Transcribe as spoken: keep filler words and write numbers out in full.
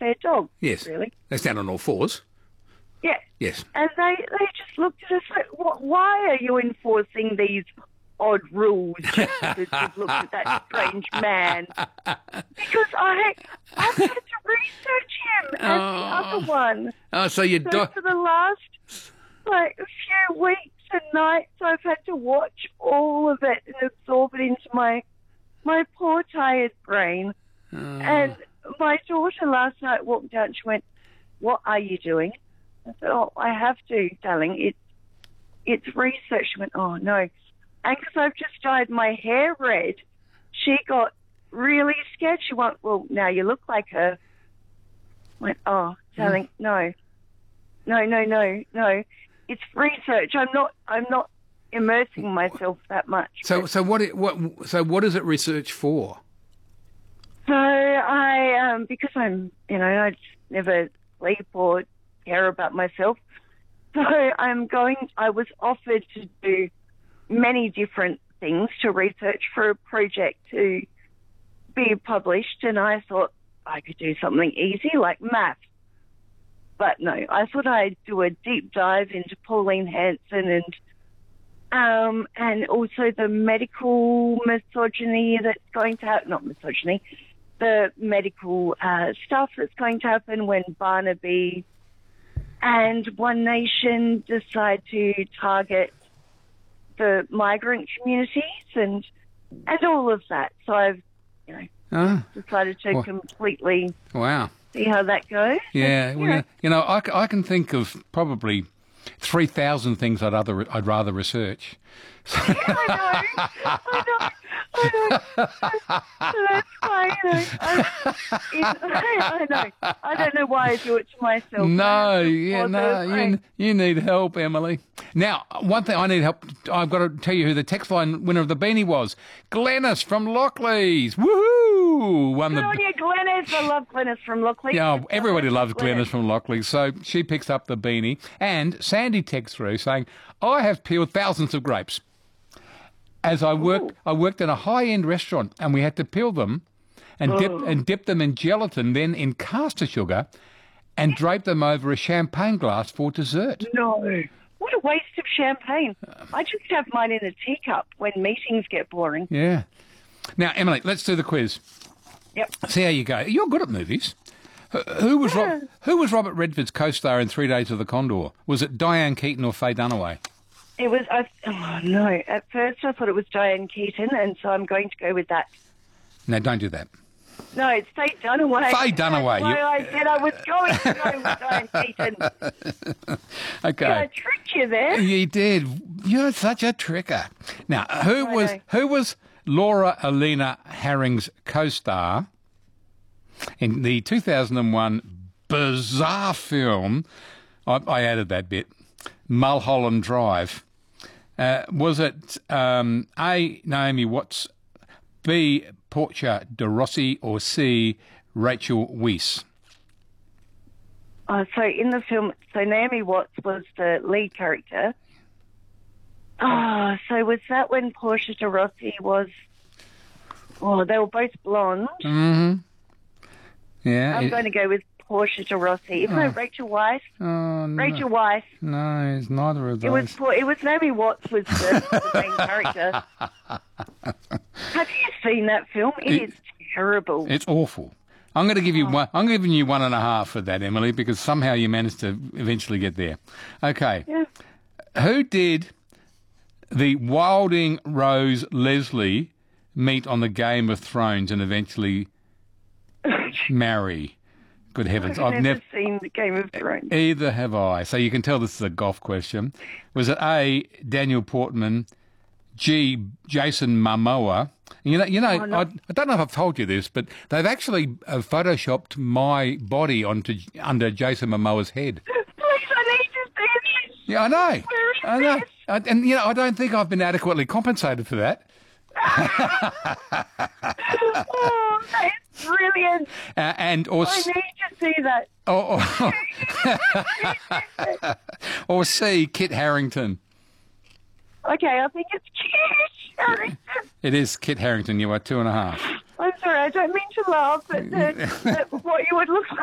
their dog. Yes. Really. They stand on all fours. Yeah. Yes. And they, they just looked at us like, what, why are you enforcing these odd rules just because you've looked at that strange man? Because I, I've had to research him and Oh. the other one. Oh, so you So do- for the last, like, a few weeks and nights, I've had to watch all of it and absorb it into my, my poor, tired brain. Oh. And my daughter last night walked out and she went, "What are you doing?" I said, "Oh, I have to, darling. It's it's research." She went, "Oh, no." And because I've just dyed my hair red, she got really scared. She went, "Well, now you look like her." I went, "Oh, darling, no. No, no, no, no. It's research. I'm not I'm not immersing myself that much." So, so what? It, what? So, what is it research for? So I, um, because I'm, you know, I just never sleep or care about myself. So I'm going, I was offered to do many different things to research for a project to be published. And I thought I could do something easy like math. But no, I thought I'd do a deep dive into Pauline Hanson and um, and also the medical misogyny that's going to happen, not misogyny, the medical uh, stuff that's going to happen when Barnaby and One Nation decide to target the migrant communities and and all of that. So I've, you know, Oh, decided to well, completely wow. see how that goes. Yeah, And, well, you you know, know, you know I, c- I can think of probably three thousand things I'd other I'd rather research. I know, I know, I know. So that's why, you know, I, it, I know. I don't know why I do it to myself. No, I yeah, no, I- you, you need help, Emily. Now, one thing I need help, I've got to tell you who the text line winner of the beanie was. Glennis from Lockleys. Woohoo! Won Good the... on you, Glennis. I love Glennis from Lockley. Yeah, everybody loves Glennis from Lockleys, so she picks up the beanie. And Sandy texts through saying, I have peeled thousands of grapes. As I worked, I worked in a high-end restaurant, and we had to peel them and dip and dip them in gelatin, then in caster sugar, and drape them over a champagne glass for dessert. No. What a waste of champagne. I just have mine in a teacup when meetings get boring. Yeah. Now, Emily, let's do the quiz. Yep. See how you go. You're good at movies. Who- Who was Rob, who was Robert Redford's co-star in Three Days of the Condor? Was it Diane Keaton or Faye Dunaway? It was, I, oh no, at first I thought it was Diane Keaton, and so I'm going to go with that. No, don't do that. No, it's Faye Dunaway. Faye Dunaway, That's why you- I said I was going to go with Diane Keaton. Okay. I tricked you there. You did. You're such a tricker. Now, who I was know. who was Laura Elena Herring's co-star in the two thousand one bizarre film? I, I added that bit. Mulholland Drive. Uh, was it um, A. Naomi Watts, B. Portia de Rossi, or C. Rachel Weisz? Oh, so in the film, so Naomi Watts was the lead character. Oh, so was that when Portia de Rossi was... Oh, they were both blonde. Mm-hmm. Yeah. I'm it- going to go with Portia de Rossi. Isn't it Rachel Weisz? oh, no. Rachel Weisz. No, it's neither of those. It was Por- it was Naomi Watts was the, the main character. Have you seen that film? It- it is terrible. It's awful. I'm going to give you one. I'm giving you one and a half for that, Emily, because somehow you managed to eventually get there. Okay. Yeah. Who did the Wilding Rose Leslie meet on the Game of Thrones and eventually marry? Good heavens! I've, I've never never. seen the Game of Thrones. Either have I. So you can tell this is a golf question. Was it A. Daniel Portman, G. Jason Momoa? You know, you know. Oh, no. I, I don't know if I've told you this, but they've actually uh, photoshopped my body onto under Jason Momoa's head. Please, I need to see this. Yeah, I know. Where is I know. this? I, and you know, I don't think I've been adequately compensated for that. Oh, that's brilliant. Uh, and or I s- need to see that. or, or, or C. Kit Harington. Okay, I think it's cute. It is Kit Harington. You are two and a half. I'm sorry, I don't mean to laugh, but the, the, what you would look like.